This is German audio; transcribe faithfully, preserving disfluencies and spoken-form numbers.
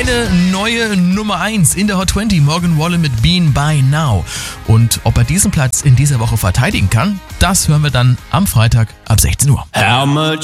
eine neue Nummer eins in der Hot zwanzig. Morgan Wallen mit Been By Now. Und ob er diesen Platz in dieser Woche verteidigen kann, das hören wir dann am Freitag ab sechzehn Uhr. How much